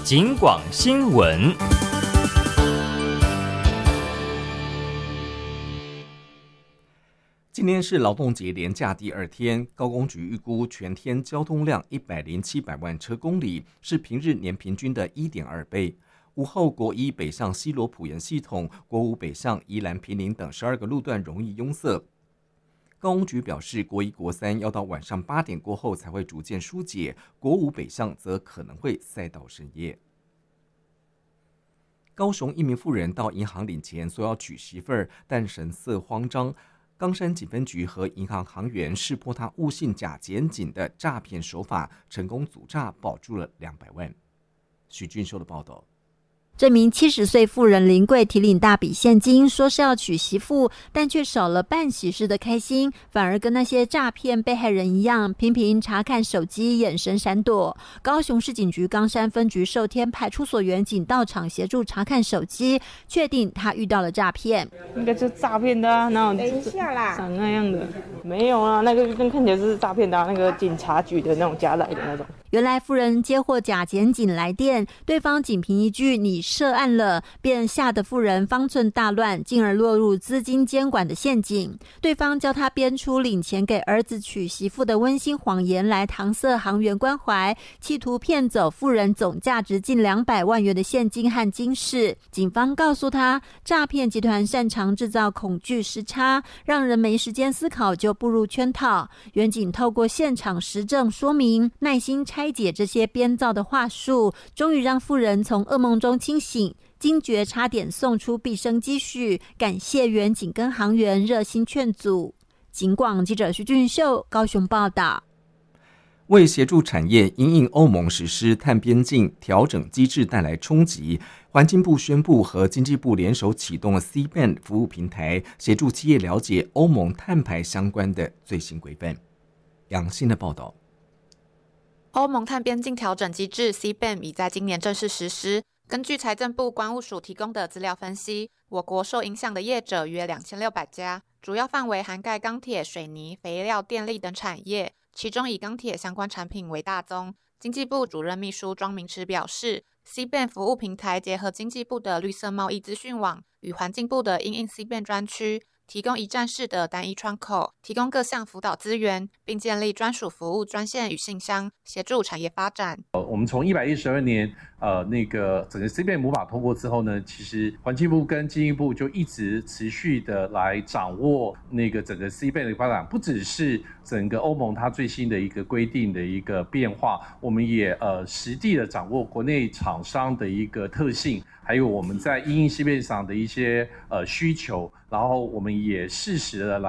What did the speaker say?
警广新闻。 今天是劳动节连假第2天，高工局预估全天交通量10700万车公里，是平日年平均的 1.2 倍。午后国一北向西螺埔盐系统、国五北向宜兰坪林等12个路段容易拥塞。高工局表示，国一、国三要到晚上8点过后才会逐渐疏解，国五北向则可能会塞到深夜。高雄一名妇人到银行领钱，说要娶媳妇儿，但神色慌张。冈山警分局和银行行员识破他误信假检警的诈骗手法，成功阻诈，保住了200万。许俊秀的报道。 这名70岁妇人临柜提领大笔现金，说是要娶媳妇，但却少了办喜事的开心，反而跟那些诈骗被害人一样，频频查看手机，眼神闪躲。高雄市警局冈山分局寿天派出所员警到场协助查看手机，确定他遇到了诈骗。 应该就是诈骗的啊，哪有等一下啦， 长那样的？没有啊，那个看起来是诈骗的啊，那个警察局的那种加来的那种。 原来妇人接获假检警来电，对方仅凭一句你涉案了，便吓得妇人方寸大乱，进而落入资金监管的陷阱。对方教他编出领钱给儿子娶媳妇的温馨谎言来搪塞行员关怀，企图骗走妇人总价值近200万元的现金和金饰。警方告诉他，诈骗集团擅长制造恐惧时差，让人没时间思考就步入圈套。员警透过现场实证说明，耐心拆解这些编造的话术，终于让妇人从噩梦中清醒，惊觉差点送出毕生积蓄，感谢员警跟行员热心劝阻。警广记者徐俊秀高雄报道。 为协助产业因应欧盟实施碳边境调整机制带来冲击，环境部宣布和经济部联手启动了 CBAM 服务平台，协助企业了解欧盟碳排相关的最新规范。杨欣的报道。 欧盟碳边境调整机制 CBAM 已在今年正式实施。根据财政部关务署提供的资料分析，我国受影响的业者约2600家，主要范围涵盖钢铁、水泥、肥料、电力等产业，其中以钢铁相关产品为大宗。经济部主任秘书庄明池表示， CBAM 服务平台结合经济部的绿色贸易资讯网与环境部的因应 CBAM 专区，提供一站式的单一窗口，提供各项辅导资源，并建立专属服务专线与信箱，协助产业发展。 我们从112年整个 CBAM 无法通过之后呢，其实环境部跟经济部就一直持续的来掌握整个 CBAM 的发展，不只是整个欧盟它最新的一个规定的一个变化，我们也实地的掌握国内厂商的一个特性，还有我们在因应 CBAM 上的一些需求，然后我们也适时的来